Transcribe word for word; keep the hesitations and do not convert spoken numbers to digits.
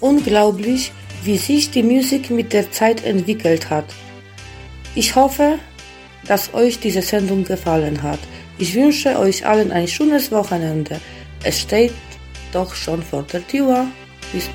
unglaublich, wie sich die Musik mit der Zeit entwickelt hat. Ich hoffe, dass euch diese Sendung gefallen hat. Ich wünsche euch allen ein schönes Wochenende. Es steht doch schon vor der Tür.